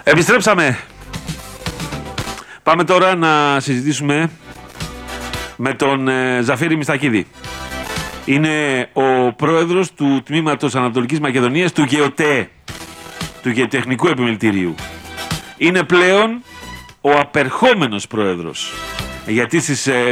Επιστρέψαμε. Πάμε τώρα να συζητήσουμε με τον Ζαφίρη Μιστακίδη. Είναι ο πρόεδρος του Τμήματος Ανατολικής Μακεδονίας του ΓΕΟΤΕ, του Γεωτεχνικού Επιμελητηρίου. Είναι πλέον ο απερχόμενος πρόεδρος. Γιατί στις